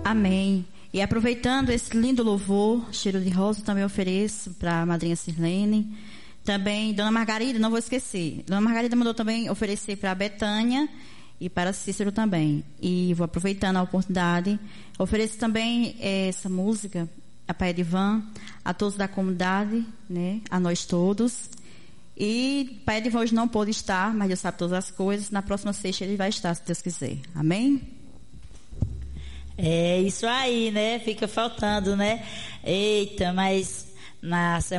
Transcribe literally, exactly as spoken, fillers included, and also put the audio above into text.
Amém. E aproveitando esse lindo louvor, cheiro de rosa, também ofereço para a madrinha Sirlene. Também, Dona Margarida, não vou esquecer. Dona Margarida mandou também oferecer para a Betânia e para Cícero também. E vou aproveitando a oportunidade, ofereço também essa música, a Pai Edivan, a todos da comunidade, né, a nós todos. E Pai Edivan hoje não pôde estar, mas Deus sabe todas as coisas. Na próxima sexta ele vai estar, se Deus quiser. Amém? É isso aí, né? Fica faltando, né? Eita, mas na semana